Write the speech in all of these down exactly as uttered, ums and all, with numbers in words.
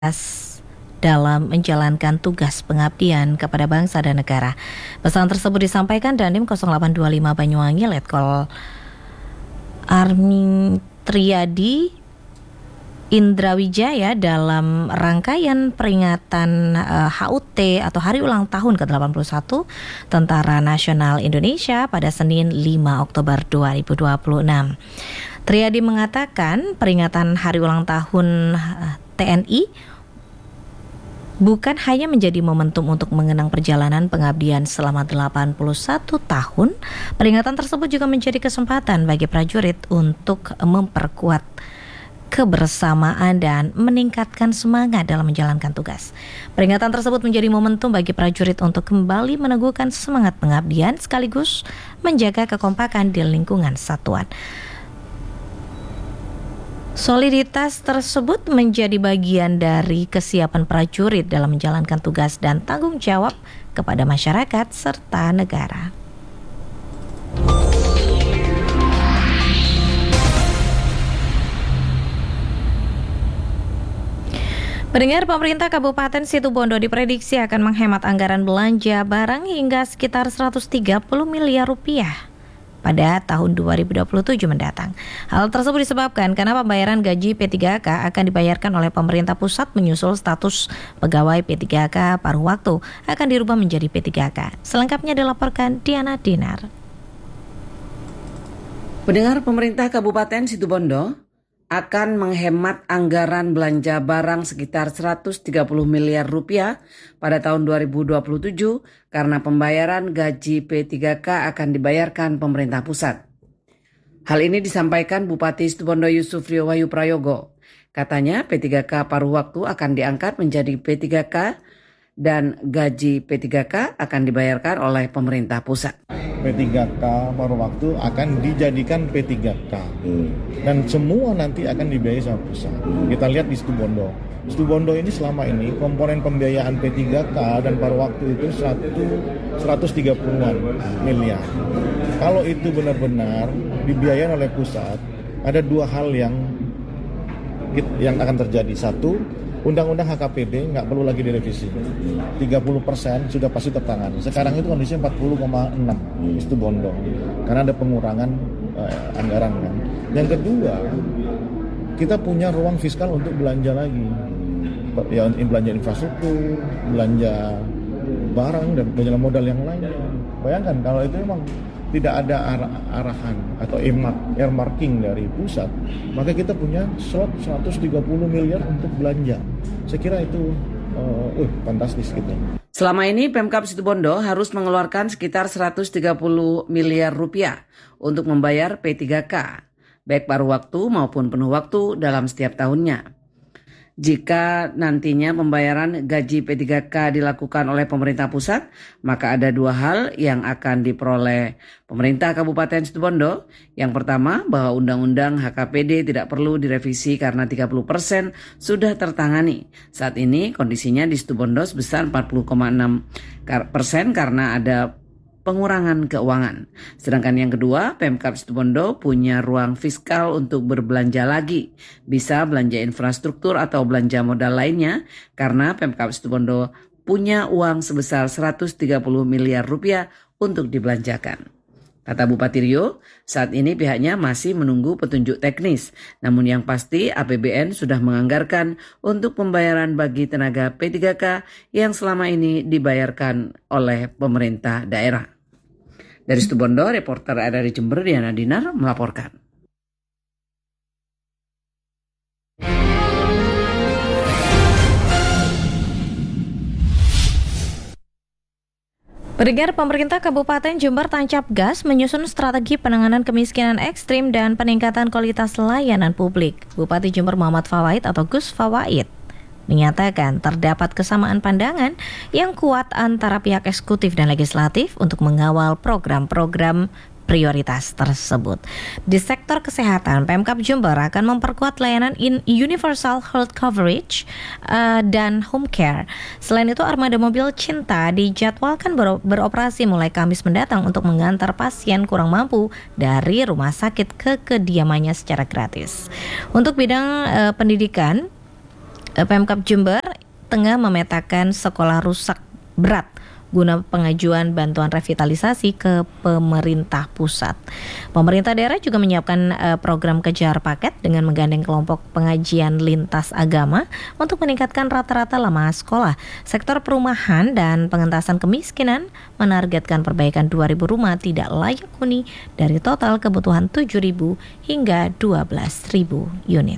dalam menjalankan tugas pengabdian kepada bangsa dan negara. Pesan tersebut disampaikan Dandim nol delapan dua lima Banyuwangi Letkol Army Triadi Indrawijaya dalam rangkaian peringatan uh, H U T atau Hari Ulang Tahun ke delapan puluh satu Tentara Nasional Indonesia pada Senin lima Oktober dua ribu dua puluh enam. Triadi mengatakan peringatan Hari Ulang Tahun uh, T N I bukan hanya menjadi momentum untuk mengenang perjalanan pengabdian selama delapan puluh satu tahun, peringatan tersebut juga menjadi kesempatan bagi prajurit untuk memperkuat kebersamaan dan meningkatkan semangat dalam menjalankan tugas. Peringatan tersebut menjadi momentum bagi prajurit untuk kembali meneguhkan semangat pengabdian sekaligus menjaga kekompakan di lingkungan satuan. Soliditas tersebut menjadi bagian dari kesiapan prajurit dalam menjalankan tugas dan tanggung jawab kepada masyarakat serta negara. Pendengar, pemerintah Kabupaten Situbondo diprediksi akan menghemat anggaran belanja barang hingga sekitar seratus tiga puluh miliar rupiah pada tahun dua ribu dua puluh tujuh mendatang. Hal tersebut disebabkan karena pembayaran gaji P tiga K akan dibayarkan oleh pemerintah pusat menyusul status pegawai P tiga K paruh waktu akan dirubah menjadi P tiga K. Selengkapnya dilaporkan Diana Dinar. Pendengar, pemerintah Kabupaten Situbondo akan menghemat anggaran belanja barang sekitar seratus tiga puluh miliar rupiah pada tahun dua ribu dua puluh tujuh karena pembayaran gaji P tiga K akan dibayarkan pemerintah pusat. Hal ini disampaikan Bupati Situbondo Yusuf Rio Wahyu Prayogo. Katanya P tiga K paruh waktu akan diangkat menjadi P tiga K dan gaji P tiga K akan dibayarkan oleh pemerintah pusat. P tiga K paruh waktu akan dijadikan P tiga K hmm. dan semua nanti akan dibiayai sama pusat. Hmm. Kita lihat di Situbondo. Situbondo ini selama ini komponen pembiayaan P tiga K dan paruh waktu itu seratus tiga puluhan miliar. Kalau itu benar-benar dibiayai oleh pusat, ada dua hal yang yang akan terjadi. Satu, Undang-Undang H K P D nggak perlu lagi direvisi. tiga puluh persen sudah pasti tertangani. Sekarang itu kondisinya empat puluh koma enam itu bondo. Karena ada pengurangan eh, anggaran kan. Yang kedua, kita punya ruang fiskal untuk belanja lagi. Ya, belanja infrastruktur, belanja barang dan belanja modal yang lainnya. Bayangkan kalau itu memang tidak ada arah, arahan atau earmarking dari pusat, maka kita punya slot seratus tiga puluh miliar untuk belanja. Saya kira itu uh, uh, fantastis gitu. Selama ini Pemkab Situbondo harus mengeluarkan sekitar seratus tiga puluh miliar rupiah untuk membayar P tiga K, baik paruh waktu maupun penuh waktu dalam setiap tahunnya. Jika nantinya pembayaran gaji P tiga K dilakukan oleh pemerintah pusat, maka ada dua hal yang akan diperoleh pemerintah Kabupaten Situbondo. Yang pertama, bahwa Undang-Undang H K P D tidak perlu direvisi karena tiga puluh persen sudah tertangani. Saat ini kondisinya di Situbondo sebesar empat puluh koma enam persen karena ada pengurangan keuangan. Sedangkan yang kedua, Pemkab Situbondo punya ruang fiskal untuk berbelanja lagi. Bisa belanja infrastruktur atau belanja modal lainnya karena Pemkab Situbondo punya uang sebesar seratus tiga puluh miliar rupiah untuk dibelanjakan. Kata Bupati Rio, saat ini pihaknya masih menunggu petunjuk teknis. Namun yang pasti A P B N sudah menganggarkan untuk pembayaran bagi tenaga P tiga K yang selama ini dibayarkan oleh pemerintah daerah. Dari Situbondo, reporter R R I Jember Diana Dinar melaporkan. Pendengar, pemerintah Kabupaten Jember tancap gas menyusun strategi penanganan kemiskinan ekstrim dan peningkatan kualitas layanan publik. Bupati Jember Muhammad Fawaid atau Gus Fawaid menyatakan terdapat kesamaan pandangan yang kuat antara pihak eksekutif dan legislatif untuk mengawal program-program prioritas tersebut. Di sektor kesehatan, Pemkab Jember akan memperkuat layanan in universal health coverage uh, dan home care. Selain itu, armada mobil Cinta dijadwalkan ber- beroperasi mulai Kamis mendatang untuk mengantar pasien kurang mampu dari rumah sakit ke kediamannya secara gratis. Untuk bidang uh, pendidikan, Pemkab Jember tengah memetakan sekolah rusak berat guna pengajuan bantuan revitalisasi ke pemerintah pusat. Pemerintah daerah juga menyiapkan uh, program kejar paket dengan menggandeng kelompok pengajian lintas agama untuk meningkatkan rata-rata lama sekolah. Sektor perumahan dan pengentasan kemiskinan menargetkan perbaikan dua ribu rumah tidak layak huni dari total kebutuhan tujuh ribu hingga dua belas ribu unit.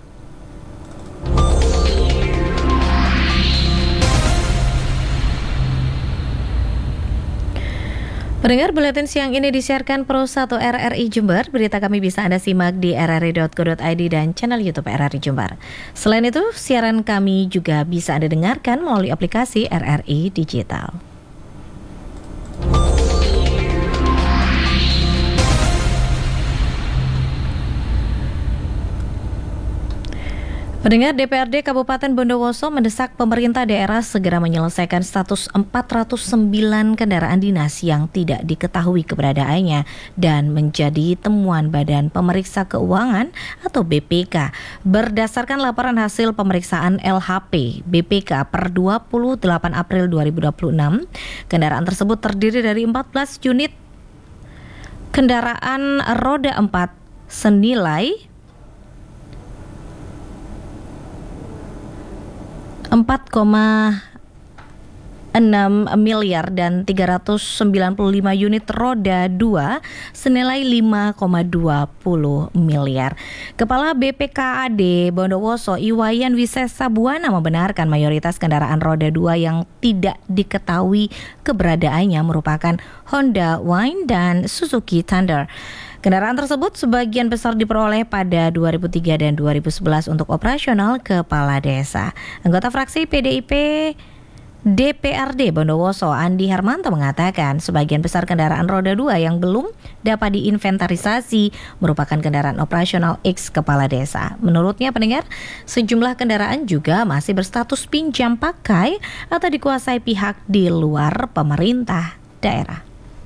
Pendengar, buletin siang ini disiarkan Pro satu R R I Jember. Berita kami bisa Anda simak di r r i dot co dot i d dan channel YouTube R R I Jember. Selain itu, siaran kami juga bisa Anda dengarkan melalui aplikasi R R I Digital. Pendengar, D P R D Kabupaten Bondowoso mendesak pemerintah daerah segera menyelesaikan status empat ratus sembilan kendaraan dinas yang tidak diketahui keberadaannya dan menjadi temuan Badan Pemeriksa Keuangan atau B P K. Berdasarkan laporan hasil pemeriksaan L H P B P K per dua puluh delapan April dua ribu dua puluh enam, kendaraan tersebut terdiri dari empat belas unit kendaraan roda empat senilai empat koma enam miliar dan tiga ratus sembilan puluh lima unit roda dua senilai lima koma dua puluh miliar. Kepala B P K A D Bondowoso Iwayan Wisesa Buana membenarkan mayoritas kendaraan roda dua yang tidak diketahui keberadaannya merupakan Honda Wine dan Suzuki Thunder. Kendaraan tersebut sebagian besar diperoleh pada dua ribu tiga dan dua ribu sebelas untuk operasional kepala desa. Anggota fraksi P D I P D P R D Bondowoso Andi Hermanto mengatakan sebagian besar kendaraan roda dua yang belum dapat diinventarisasi merupakan kendaraan operasional X kepala desa. Menurutnya, pendengar, sejumlah kendaraan juga masih berstatus pinjam pakai atau dikuasai pihak di luar pemerintah daerah.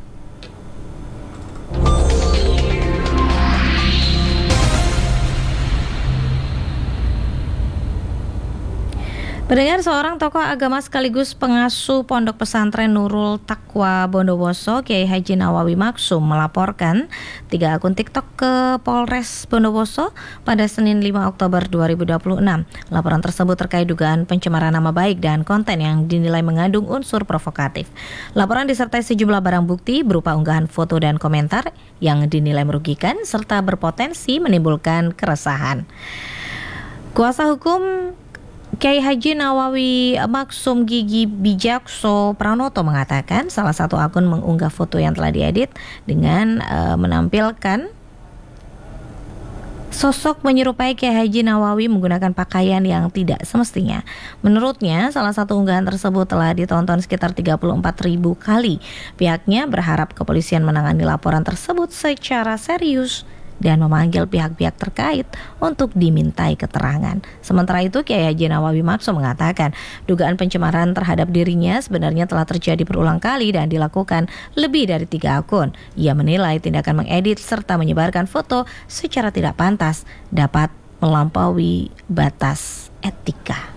Pendengar, seorang tokoh agama sekaligus pengasuh Pondok Pesantren Nurul Taqwa Bondowoso, Kiai Haji Nawawi Maksum, melaporkan tiga akun TikTok ke Polres Bondowoso pada Senin lima Oktober dua ribu dua puluh enam. Laporan tersebut terkait dugaan pencemaran nama baik dan konten yang dinilai mengandung unsur provokatif. Laporan disertai sejumlah barang bukti berupa unggahan foto dan komentar yang dinilai merugikan serta berpotensi menimbulkan keresahan. Kuasa hukum Kiai Haji Nawawi Maksum Gigi Bijakso Pranoto mengatakan salah satu akun mengunggah foto yang telah diedit dengan uh, menampilkan sosok menyerupai Kiai Haji Nawawi menggunakan pakaian yang tidak semestinya. Menurutnya, salah satu unggahan tersebut telah ditonton sekitar tiga puluh empat ribu kali. Pihaknya berharap kepolisian menangani laporan tersebut secara serius dan memanggil pihak-pihak terkait untuk dimintai keterangan. Sementara itu, Kiai Haji Nawawi Maksum mengatakan dugaan pencemaran terhadap dirinya sebenarnya telah terjadi berulang kali dan dilakukan lebih dari tiga akun. Ia menilai tindakan mengedit serta menyebarkan foto secara tidak pantas dapat melampaui batas etika.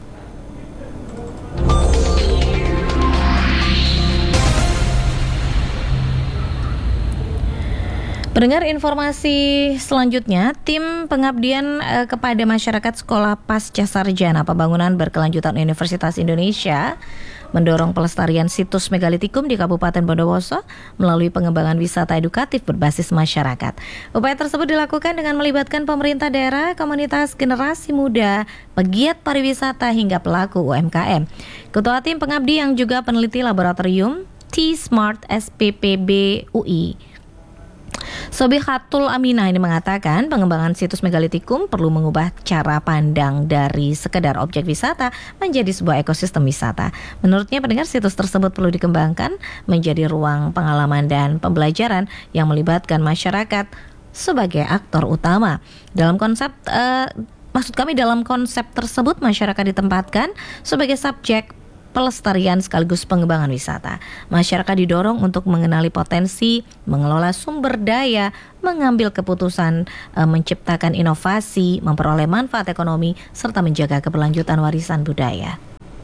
Pendengar, informasi selanjutnya, tim pengabdian eh, kepada masyarakat Sekolah Pasca Sarjana Pembangunan Berkelanjutan Universitas Indonesia mendorong pelestarian situs megalitikum di Kabupaten Bondowoso melalui pengembangan wisata edukatif berbasis masyarakat. Upaya tersebut dilakukan dengan melibatkan pemerintah daerah, komunitas generasi muda, pegiat pariwisata hingga pelaku U M K M. Ketua tim pengabdi yang juga peneliti laboratorium T-Smart S P P B U I Sobihatul Aminah ini mengatakan pengembangan situs megalitikum perlu mengubah cara pandang dari sekedar objek wisata menjadi sebuah ekosistem wisata. Menurutnya, pendengar, situs tersebut perlu dikembangkan menjadi ruang pengalaman dan pembelajaran yang melibatkan masyarakat sebagai aktor utama. Dalam konsep uh, maksud kami dalam konsep tersebut masyarakat ditempatkan sebagai subjek pelestarian sekaligus pengembangan wisata. Masyarakat didorong untuk mengenali potensi, mengelola sumber daya, mengambil keputusan, e, menciptakan inovasi, memperoleh manfaat ekonomi, serta menjaga keberlanjutan warisan budaya.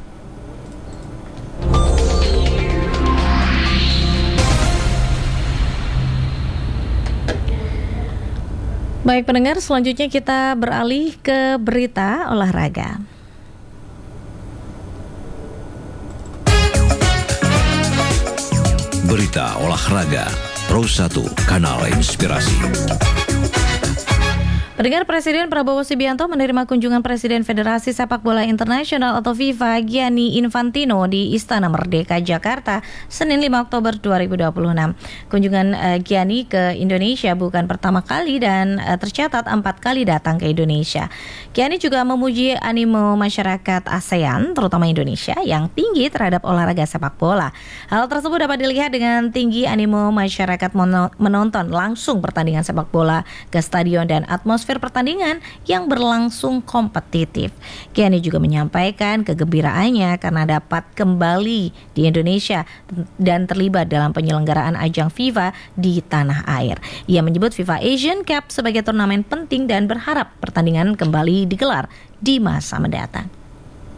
Baik pendengar, selanjutnya kita beralih ke berita olahraga. Berita olahraga, Pro satu, Kanal Inspirasi. Pendengar, Presiden Prabowo Subianto menerima kunjungan Presiden Federasi Sepak Bola Internasional atau FIFA Gianni Infantino di Istana Merdeka, Jakarta, Senin lima Oktober dua ribu dua puluh enam. Kunjungan uh, Gianni ke Indonesia bukan pertama kali dan uh, tercatat empat kali datang ke Indonesia. Gianni juga memuji animo masyarakat ASEAN, terutama Indonesia, yang tinggi terhadap olahraga sepak bola. Hal tersebut dapat dilihat dengan tinggi animo masyarakat menonton langsung pertandingan sepak bola ke stadion dan atmosfer pertandingan yang berlangsung kompetitif. Gianni juga menyampaikan kegembiraannya karena dapat kembali di Indonesia dan terlibat dalam penyelenggaraan ajang FIFA di tanah air. Ia menyebut FIFA Asian Cup sebagai turnamen penting dan berharap pertandingan kembali digelar di masa mendatang.